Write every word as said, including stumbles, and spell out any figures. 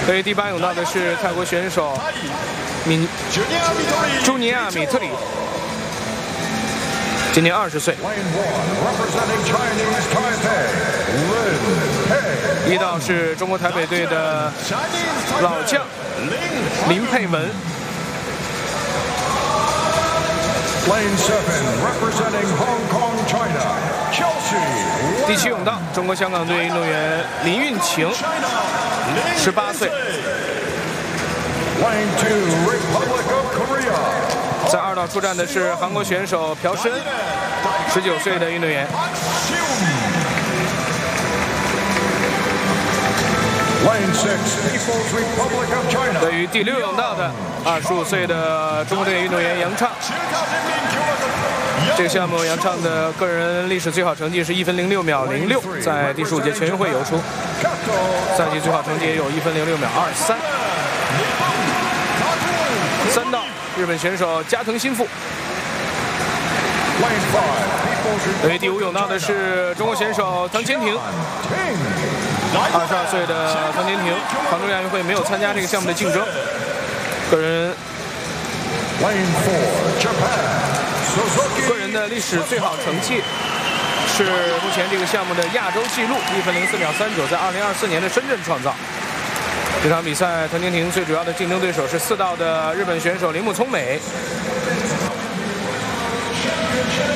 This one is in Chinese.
对于第八甬道的是泰国选手米朱尼亚米特里，今年二十岁。一道是中国台北队的老将林佩文。 Lane seven, representing Hong Kong, China, Chelsea. 第七甬道，中国香港队运动员林运晴，十八岁。 Lane two, Republic of Korea. 在二道出战的是韩国选手朴申，十九岁的运动员。 Lane six, People's Republic of China. 对于第六甬道的二十五岁的中国队运动员杨畅，这个项目杨畅的个人历史最好成绩是一分零六秒零六，在第十五届全运会游出，赛季最好成绩也有一分零六秒二三。三道，日本选手加藤新妇。 对于第五甬道的是中国选手唐千婷，二十二岁的唐千婷，杭州亚运会没有参加这个项目的竞争，个人个人的历史最好成绩是目前这个项目的亚洲纪录一分零四秒三九，在二零二四年的深圳创造。这场比赛，唐千婷最主要的竞争对手是四道的日本选手铃木聪美。